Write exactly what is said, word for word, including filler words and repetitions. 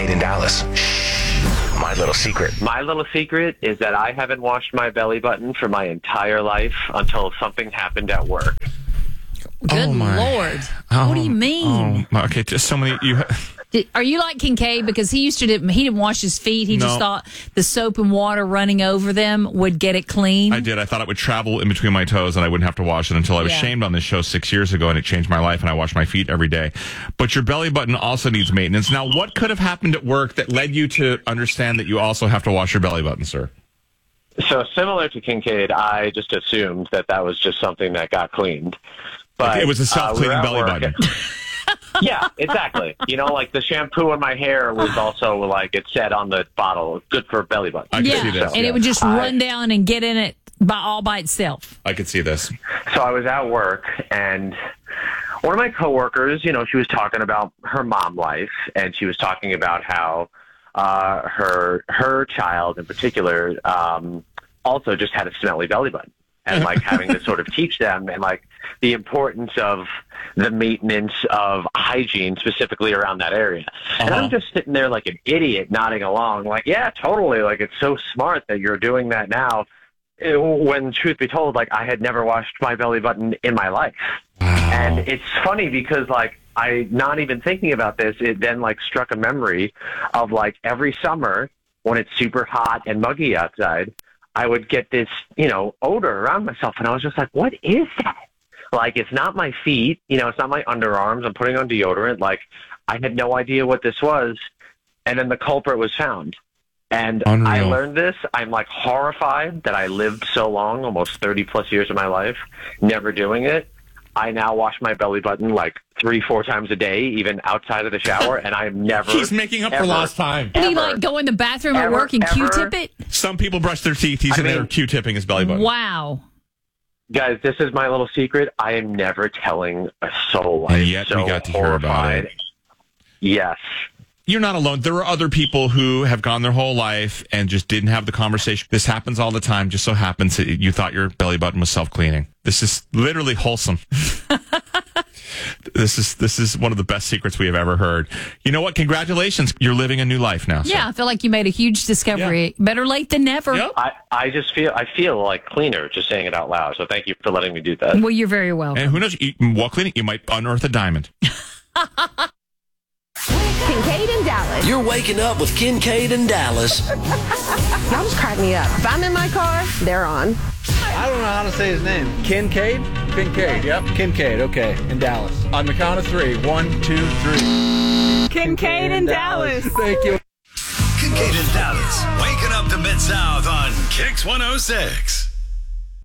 Kincaid in Dallas. My little secret. My little secret is that I haven't washed my belly button for my entire life until something happened at work. Good Oh, my. Lord. Oh, What do you mean? Oh, okay, just so many. You. Did, are you like Kincaid? Because he used to, do, he didn't wash his feet. He No. just thought the soap and water running over them would get it clean. I did. I thought it would travel in between my toes and I wouldn't have to wash it until I was Yeah. shamed on this show six years ago, and it changed my life, and I wash my feet every day. But your belly button also needs maintenance. Now, what could have happened at work that led you to understand that you also have to wash your belly button, sir? So similar to Kincaid, I just assumed that that was just something that got cleaned. But It was a self-cleaning uh, we were at belly work- button. Yeah, exactly. You know, like the shampoo in my hair was also like it said on the bottle, good for belly button. I can yeah, see this. and yeah. it would just I- run down and get in it by all by itself. I could see this. So I was at work, and one of my coworkers, you know, she was talking about her mom life, and she was talking about how uh, her her child in particular um, also just had a smelly belly button, and like having to sort of teach them and like the importance of the maintenance of hygiene specifically around that area. And Uh-huh. I'm just sitting there like an idiot nodding along, like, yeah, totally. Like, it's so smart that you're doing that now. It- when truth be told, like I had never washed my belly button in my life. Wow. And it's funny because like I not even thinking about this, it then like struck a memory of like every summer when it's super hot and muggy outside, I would get this, you know, odor around myself, and I was just like, what is that? Like, it's not my feet, you know, it's not my underarms. I'm putting on deodorant. Like, I had no idea what this was. And then the culprit was found. And Unreal. I learned this. I'm like horrified that I lived so long, almost thirty plus years of my life, never doing it. I now wash my belly button like three, four times a day, even outside of the shower, and I've never. He's making up for ever, lost time. Did he ever, like go in the bathroom at ever, work and ever- Q-tip it? Some people brush their teeth. He's I in there mean- Q-tipping his belly button. Wow. Guys, this is my little secret. I am never telling a soul. And I'm yet we so got to hear about horrified. it. Yes. You're not alone. There are other people who have gone their whole life and just didn't have the conversation. This happens all the time. Just so happens that you thought your belly button was self-cleaning. This is literally wholesome. This is this is one of the best secrets we have ever heard. You know what? Congratulations. You're living a new life now. sir. Yeah, I feel like you made a huge discovery. Better late than never. Yep. I, I just feel I feel like cleaner just saying it out loud. So thank you for letting me do that. Well, you're very welcome. And who knows? You, while cleaning, you might unearth a diamond. Kincaid in Dallas. You're waking up with Kincaid in Dallas. Y'all just crack me up. If I'm in my car, they're on. I don't know how to say his name. Kincaid? Kincaid, yep. Kincaid, okay, in Dallas. On the count of three. One, two, three. Kincaid in Dallas. Thank you. Kincaid in Dallas. Waking up the Mid-South on Kix one oh six.